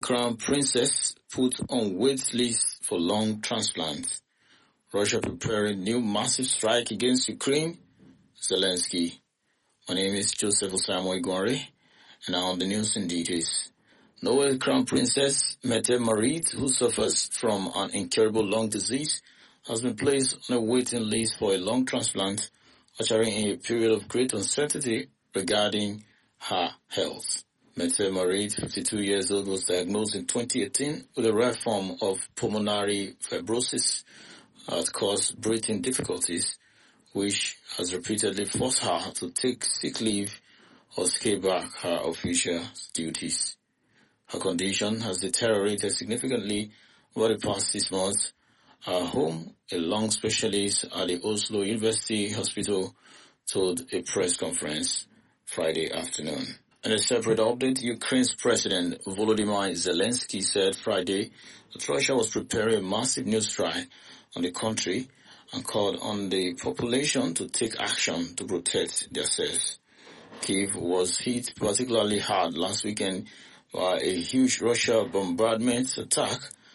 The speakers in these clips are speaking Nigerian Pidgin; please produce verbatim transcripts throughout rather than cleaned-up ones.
crown princess put on wait list for lung transplant. Russia preparing new massive strike against Ukraine. Zelensky. My name is Joseph Osamoy Gwari, and now on the news in details. Norway Crown Princess Mette Marit, who suffers from an incurable lung disease, has been placed on a waiting list for a lung transplant, ushering in a period of great uncertainty regarding her health. Mette Marit, fifty-two years old, was diagnosed in twenty eighteen with a rare form of pulmonary fibrosis that caused breathing difficulties, which has repeatedly forced her to take sick leave or scale back her official duties. Her condition has deteriorated significantly over the past six months. Her home, a lung specialist at the Oslo University Hospital, told a press conference Friday afternoon. In a separate update, Ukraine's President Volodymyr Zelensky said Friday that Russia was preparing a massive new strike on the country and called on the population to take action to protect themselves. Kyiv was hit particularly hard last weekend by a huge Russian bombardment attack,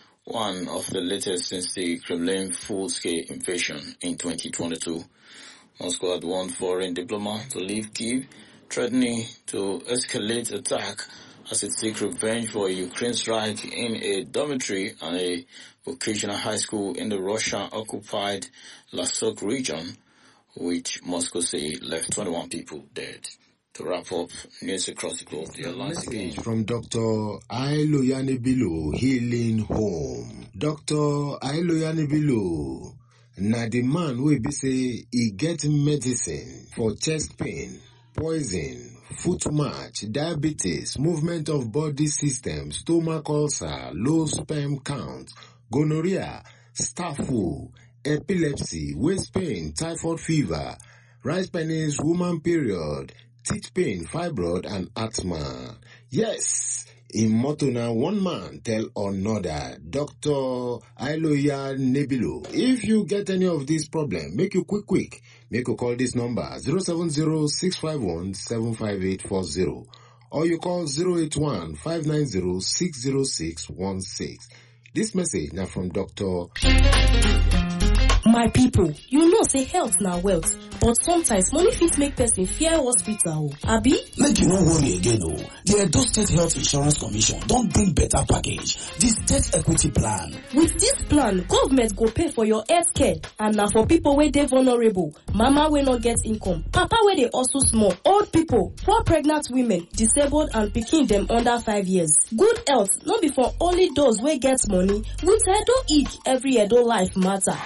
one of the latest since the Kremlin full-scale invasion in twenty twenty-two. Moscow had warned foreign diplomats to leave Kyiv, threatening to escalate attack as it seeks revenge for a Ukraine strike in a dormitory and a vocational high school in the Russian-occupied Luhansk region, which Moscow say left twenty-one people dead. To wrap up, news across the globe, the alliance again. From Doctor Ailoyane Bello, Healing Home. Doctor Ailoyane Bello, na the man wey be say he get medicine for chest pain, poison, foot march, diabetes, movement of body system, stomach ulcer, low sperm count, gonorrhea, staph, epilepsy, waist pain, typhoid fever, rice penis, woman period, teeth pain, fibroid, and asthma. Yes, in motto now one man tell another, Doctor Ailoyane Bello. If you get any of these problems, make you quick quick. Make you call this number zero seven zero, six five one, seven five eight four zero or you call zero eight one, five nine zero, six zero six one six. This message now from Doctor My people, you know say health na wealth, but sometimes money fit make person fear hospital. Abi? Make you no worry again o. The Edo State Health Insurance Commission don bring better package, the State Equity Plan. With this plan, government go pay for your health care, and na for people wey dey vulnerable, mama wey no get income, papa wey dey also small, old people, poor pregnant women, disabled and pikin dem under five years. Good health no be for only those wey get money. With Edo Ig, every Edo life matter.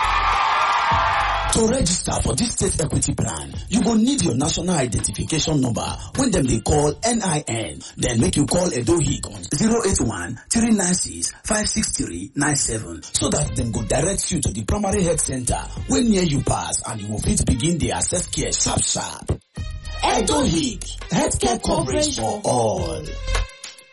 To register for this State Equity Plan, you go need your national identification number when them they call N I N. Then make you call Edo Hig on zero eight one, three nine six, five six three nine seven so that them go direct you to the primary health center when near you pass and you will fit begin the access care sharp sharp. Edo Hig, healthcare coverage for all.